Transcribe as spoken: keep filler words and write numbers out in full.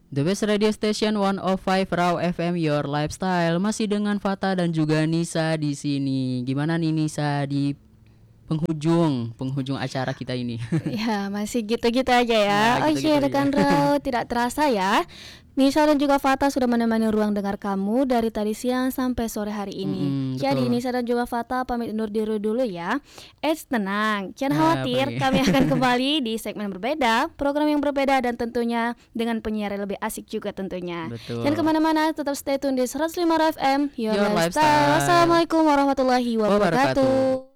The Best Radio Station seratus lima Raw F M Your Lifestyle, masih dengan Fata dan juga Nisa di sini. Gimana nih Nisa di penghujung penghujung acara kita ini? Ya, masih gitu-gitu aja ya. Nah, Oke, gitu-gitu rekan aja. Raw, tidak terasa ya. Nisa dan juga Fata sudah menemani ruang dengar kamu dari tadi siang sampai sore hari ini. Mm-mm, Jadi betul. Nisa dan juga Fata pamit undur diri dulu ya. Eits, tenang, jangan Ah, khawatir, pergi. kami akan kembali di segmen berbeda, program yang berbeda dan tentunya dengan penyiar yang lebih asik juga tentunya. Betul. Dan kemana-mana tetap stay tune di seratus lima F M Your, Your Lifestyle. Lifestyle. Wassalamualaikum warahmatullahi wabarakatuh. Wabarakatuh.